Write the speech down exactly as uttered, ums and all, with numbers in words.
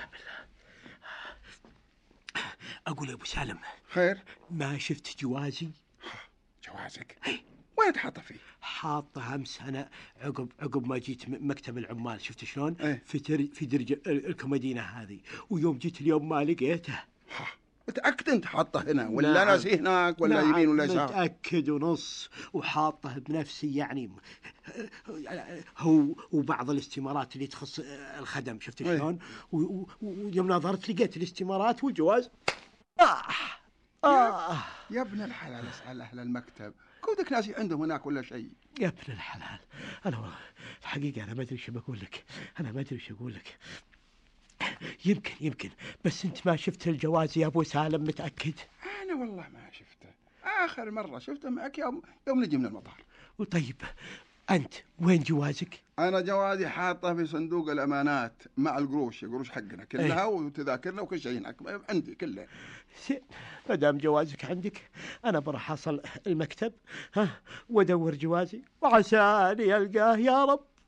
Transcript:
بالله. أقول يا أبو سالم. خير؟ ما شفت جوازي؟ جوازك؟ وين تحطه فيه؟ حاطه أمس أنا عقب عقب ما جيت مكتب العمال، شفت شلون؟ ايه؟ في در في درج الكومودينة هذه، ويوم جيت اليوم ما لقيته. ها، متأكد أنت حاطه هنا ولا نعم. ناسي هناك ولا نعم يمين ولا يسار؟ متأكد ونص، وحاطه بنفسي يعني. هو وبعض الاستمارات اللي تخص الخدم، شفت شلون؟ ويوم نظرت لقيت الاستمارات والجواز. آه آه يا ابن الحلال، اسأل أهل المكتب، كودك ناسي عندهم هناك ولا شيء؟ يا ابن الحلال، أنا والله الحقيقة أنا ما أدري شو بقول لك، أنا ما أدري شو أقول لك. يمكن يمكن بس أنت ما شفت الجواز يا أبو سالم؟ متأكد؟ أنا والله ما شفته، آخر مرة شفته معك يوم يوم نجي من المطار. وطيب أنت وين جوازك؟ أنا جوازي حاطه في صندوق الأمانات مع القروش، القروش حقنا كلها. أيه؟ وتذاكرنا وكل شيء هناك عندي كله. ما دام جوازك عندك أنا بروح أصل المكتب ها وأدور جوازي، وعساني ألقاه يا رب.